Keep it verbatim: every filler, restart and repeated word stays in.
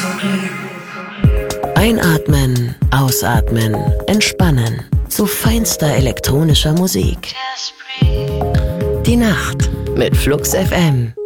Einatmen, ausatmen, entspannen zu feinster elektronischer Musik. Die Nacht mit Flux F M.